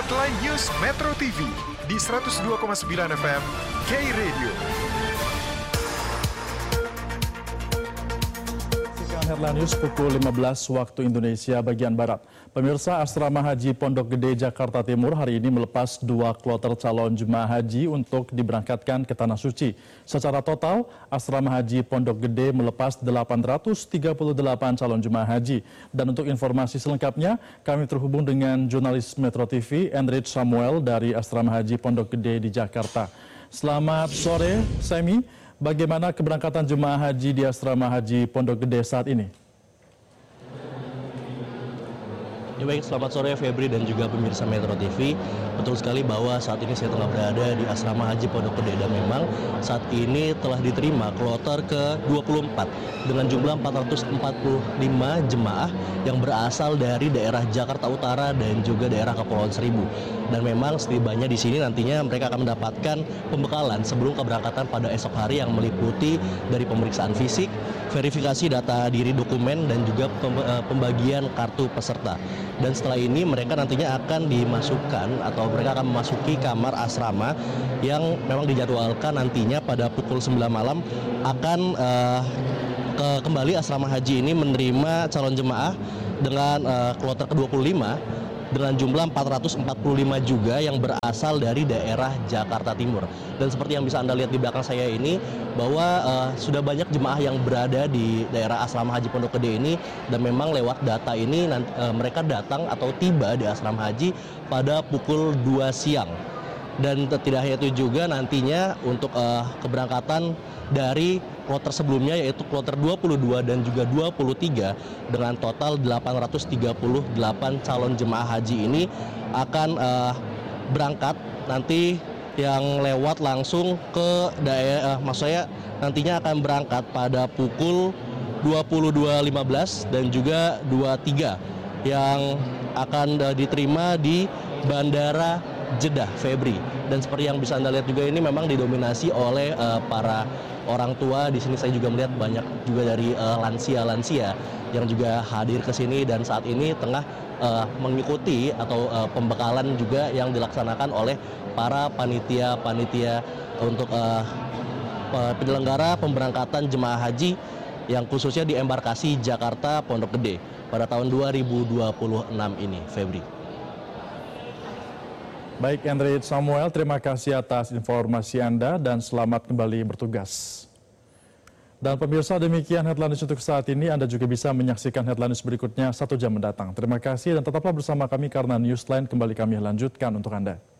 Headline News Metro TV di 102,9 FM K-Radio. Headline News pukul 15 waktu Indonesia bagian Barat. Pemirsa, Asrama Haji Pondok Gede Jakarta Timur hari ini melepas 2 kloter calon jemaah haji untuk diberangkatkan ke Tanah Suci. Secara total, Asrama Haji Pondok Gede melepas 838 calon jemaah haji. Dan untuk informasi selengkapnya, kami terhubung dengan jurnalis Metro TV, Enrich Samuel dari Asrama Haji Pondok Gede di Jakarta. Selamat sore, Semi. Bagaimana keberangkatan jemaah haji di Asrama Haji Pondok Gede saat ini? Ya baik, selamat sore Febri dan juga pemirsa Metro TV. Betul sekali bahwa saat ini saya telah berada di Asrama Haji Pondok Gede dan memang saat ini telah diterima kloter ke-24 dengan jumlah 445 jemaah yang berasal dari daerah Jakarta Utara dan juga daerah Kepulauan Seribu. Dan memang setibanya di sini nantinya mereka akan mendapatkan pembekalan sebelum keberangkatan pada esok hari yang meliputi dari pemeriksaan fisik, verifikasi data diri dokumen dan juga pembagian kartu peserta. Dan setelah ini mereka nantinya akan dimasukkan atau mereka akan memasuki kamar asrama yang memang dijadwalkan nantinya pada pukul 9 malam akan kembali asrama haji ini menerima calon jemaah dengan kloter ke-25 dengan jumlah 445 juga yang berasal dari daerah Jakarta Timur. Dan seperti yang bisa Anda lihat di belakang saya ini, bahwa sudah banyak jemaah yang berada di daerah Asrama Haji Pondok Gede ini, dan memang lewat data ini mereka datang atau tiba di Asrama Haji pada pukul 2 siang. Dan tidak hanya itu juga nantinya untuk keberangkatan dari kloter sebelumnya yaitu kloter 22 dan juga 23 dengan total 838 calon jemaah haji ini akan berangkat nanti yang lewat langsung ke daerah, maksud saya nantinya akan berangkat pada pukul 22.15 dan juga 23 yang akan diterima di Bandara Jeddah, Febri. Dan seperti yang bisa Anda lihat juga ini memang didominasi oleh para orang tua. Di sini saya juga melihat banyak juga dari lansia-lansia yang juga hadir ke sini dan saat ini tengah mengikuti atau pembekalan juga yang dilaksanakan oleh para panitia untuk penyelenggara pemberangkatan jemaah haji yang khususnya di embarkasi Jakarta Pondok Gede pada tahun 2026 ini, Febri. Baik, Enrich Samuel, terima kasih atas informasi Anda dan selamat kembali bertugas. Dan pemirsa, demikian Headline News untuk saat ini. Anda juga bisa menyaksikan Headline News berikutnya 1 jam mendatang. Terima kasih dan tetaplah bersama kami karena Newsline kembali kami lanjutkan untuk Anda.